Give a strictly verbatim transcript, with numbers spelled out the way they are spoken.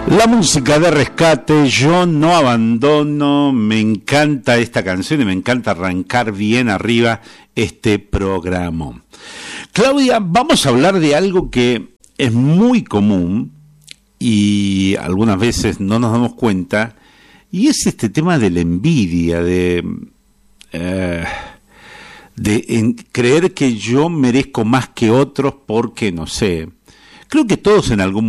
La música de Rescate, Yo no abandono, me encanta esta canción y me encanta arrancar bien arriba este programa. Claudia, vamos a hablar de algo que es muy común y algunas veces no nos damos cuenta, y es este tema de la envidia, de, eh, de en, creer que yo merezco más que otros porque, no sé, creo que todos en algún